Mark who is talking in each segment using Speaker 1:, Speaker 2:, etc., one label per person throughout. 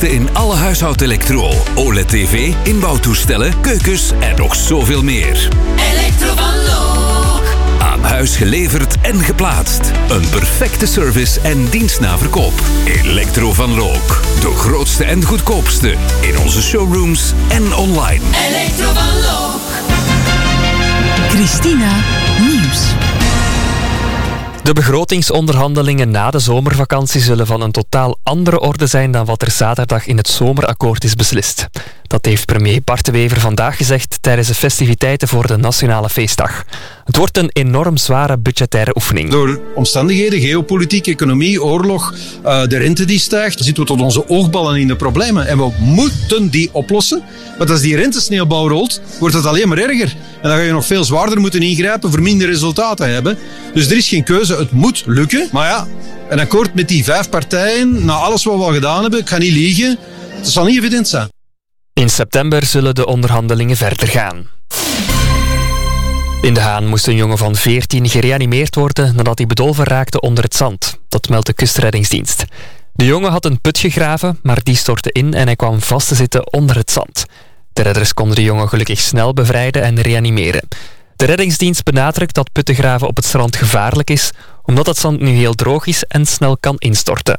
Speaker 1: goedkoopste in alle huishoudelektro. OLED-tv, inbouwtoestellen, keukens en nog zoveel meer.
Speaker 2: Elektro van Look.
Speaker 1: Aan huis geleverd en geplaatst. Een perfecte service en dienst na verkoop. Elektro van Look. De grootste en goedkoopste in onze showrooms en online.
Speaker 2: Elektro van Look.
Speaker 3: Christina Nieuws.
Speaker 4: De begrotingsonderhandelingen na de zomervakantie zullen van een totaal andere orde zijn dan wat er zaterdag in het zomerakkoord is beslist. Dat heeft premier Bart De Wever vandaag gezegd tijdens de festiviteiten voor de Nationale Feestdag. Het wordt een enorm zware budgettaire oefening.
Speaker 5: Door omstandigheden, geopolitiek, economie, oorlog, de rente die stijgt, zitten we tot onze oogballen in de problemen. En we moeten die oplossen. Want als die rentesneeuwbal rolt, wordt het alleen maar erger. En dan ga je nog veel zwaarder moeten ingrijpen voor minder resultaten hebben. Dus er is geen keuze, het moet lukken. Maar ja, een akkoord met die 5 partijen, na alles wat we al gedaan hebben, ik ga niet liegen, het zal niet evident zijn.
Speaker 4: In september zullen de onderhandelingen verder gaan. In De Haan moest een jongen van 14 gereanimeerd worden nadat hij bedolven raakte onder het zand. Dat meldt de kustreddingsdienst. De jongen had een put gegraven, maar die stortte in en hij kwam vast te zitten onder het zand. De redders konden de jongen gelukkig snel bevrijden en reanimeren. De reddingsdienst benadrukt dat putten graven op het strand gevaarlijk is, omdat het zand nu heel droog is en snel kan instorten.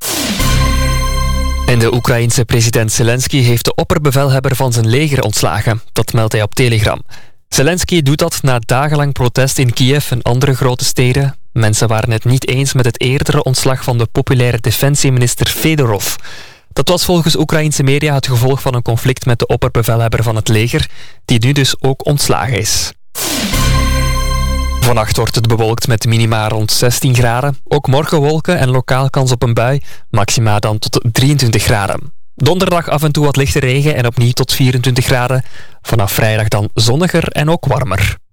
Speaker 4: En de Oekraïense president Zelensky heeft de opperbevelhebber van zijn leger ontslagen. Dat meldt hij op Telegram. Zelensky doet dat na dagenlang protest in Kiev en andere grote steden. Mensen waren het niet eens met het eerdere ontslag van de populaire defensieminister Fedorov. Dat was volgens Oekraïense media het gevolg van een conflict met de opperbevelhebber van het leger, die nu dus ook ontslagen is. Vannacht wordt het bewolkt met minima rond 16 graden. Ook morgen wolken en lokaal kans op een bui. Maxima dan tot 23 graden. Donderdag af en toe wat lichte regen en opnieuw tot 24 graden. Vanaf vrijdag dan zonniger en ook warmer.